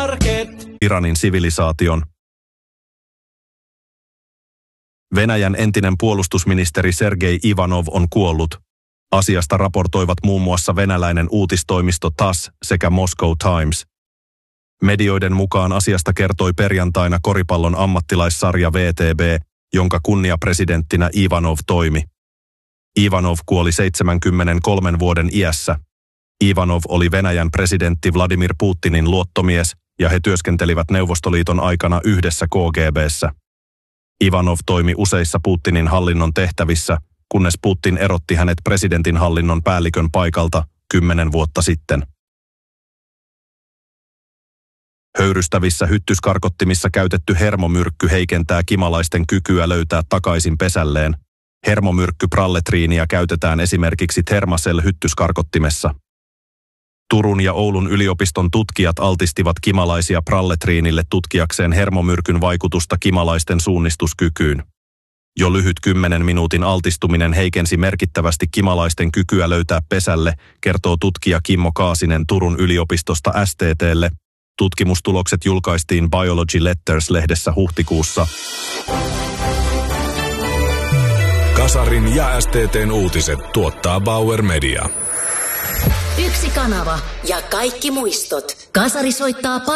Iranin sivilisaation. Venäjän entinen puolustusministeri Sergei Ivanov on kuollut. Asiasta raportoivat muun muassa venäläinen uutistoimisto TASS sekä Moscow Times. Medioiden mukaan asiasta kertoi perjantaina koripallon ammattilaissarja VTB, jonka kunniapresidenttinä Ivanov toimi. Ivanov kuoli 73 vuoden iässä. Ivanov oli Venäjän presidentti Vladimir Putinin luottomies ja he työskentelivät Neuvostoliiton aikana yhdessä KGB:ssä. Ivanov toimi useissa Putinin hallinnon tehtävissä, kunnes Putin erotti hänet presidentin hallinnon päällikön paikalta 10 vuotta sitten. Höyrystävissä hyttyskarkottimissa käytetty hermomyrkky heikentää kimalaisten kykyä löytää takaisin pesälleen. Hermomyrkkypralletriinia käytetään esimerkiksi Thermacell-hyttyskarkottimessa. Turun ja Oulun yliopiston tutkijat altistivat kimalaisia pralletriinille tutkiakseen hermomyrkyn vaikutusta kimalaisten suunnistuskykyyn. Jo lyhyt 10 minuutin altistuminen heikensi merkittävästi kimalaisten kykyä löytää pesälle, kertoo tutkija Kimmo Kaasinen Turun yliopistosta STT:lle. Tutkimustulokset julkaistiin Biology Letters-lehdessä huhtikuussa. Kasarin ja STT:n uutiset tuottaa Bauer Media. Yksi kanava ja kaikki muistot. Kasari soittaa